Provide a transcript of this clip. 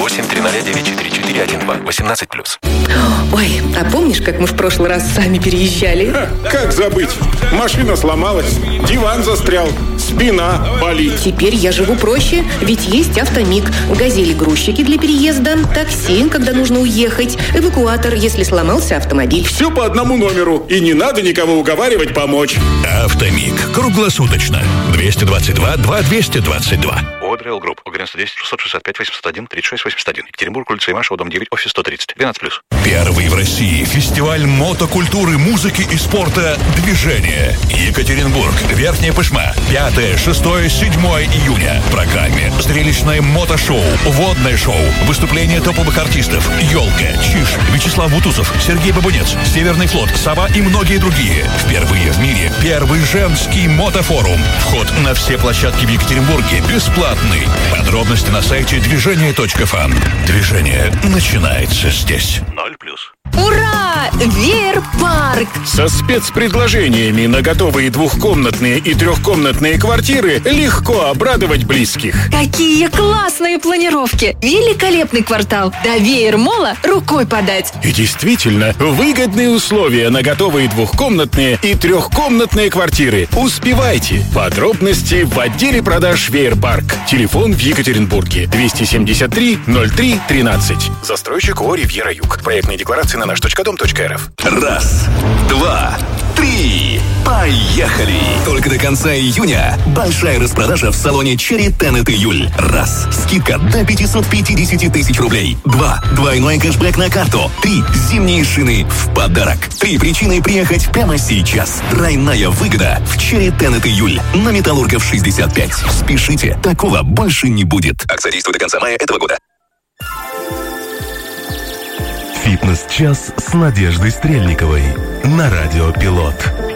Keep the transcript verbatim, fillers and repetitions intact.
восемь триста девять четыре четыре один два. восемнадцать плюс. Ой, а помнишь, как мы в прошлый раз сами переезжали? Ха, как забыть? Машина сломалась, диван застрял, спина болит. Теперь я живу проще, ведь есть Автомиг. Газели-грузчики для переезда, такси, когда нужно уехать, эвакуатор, если сломался автомобиль. Все по одному номеру, и не надо никого уговаривать помочь. Автомиг. Круглосуточно. двести двадцать два два двести двадцать два. Одрейл Групп. девяносто десять шестьсот шестьдесят пять восемьсот один тридцать шесть восемьдесят один. Екатеринбург, улица Имашева, дом девять, офис сто тридцать. двенадцать плюс. Первый в России фестиваль мотокультуры, музыки и спорта «Движение». Екатеринбург. Верхняя Пышма. пятое, шестое, седьмое июня. В программе зрелищное мотошоу, водное шоу, выступления топовых артистов «Елка», «Чиж», Вячеслав Бутусов, Сергей Бабунец, Северный флот, «Сова» и многие другие. Впервые в мире первый женский мотофорум. Вход на все площадки в Екатеринбурге бесплатный. Подробности на сайте движение точка фан. Движение начинается здесь. ноль плюс. Ура! Веер-парк! Со спецпредложениями на готовые двухкомнатные и трехкомнатные квартиры легко обрадовать близких. Какие классные планировки! Великолепный квартал! До Веер-мола рукой подать! И действительно, выгодные условия на готовые двухкомнатные и трехкомнатные квартиры. Успевайте! Подробности в отделе продаж Веер-парк. Телефон в Екатеринбурге двести семьдесят три ноль три тринадцать. Застройщик ООО «Ривьера Юг». Проектные декларации на наш точка дом точка эр эф. Раз, два, три. Поехали! Только до конца июня большая распродажа в салоне Cherry Tenet июль. Раз. Скидка до пятьсот пятьдесят тысяч рублей. Два. Двойной кэшбэк на карту. Три. Зимние шины в подарок. Три причины приехать прямо сейчас. Тройная выгода в Cherry Tenet июль. На Металлургов шестьдесят пять. Спешите, такого больше не будет. Акция действует до конца мая этого года. Фитнес-час с Надеждой Стрельниковой на Радио Пилот.